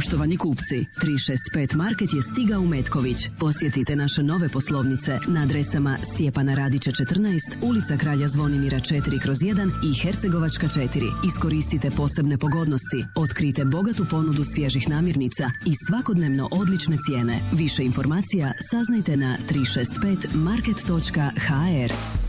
Poštovani kupci, 365 Market je stigao u Metković. Posjetite naše nove poslovnice na adresama Stjepana Radića 14, ulica Kralja Zvonimira 4/1 i Hercegovačka 4. Iskoristite posebne pogodnosti, otkrite bogatu ponudu svježih namirnica i svakodnevno odlične cijene. Više informacija saznajte na 365market.hr.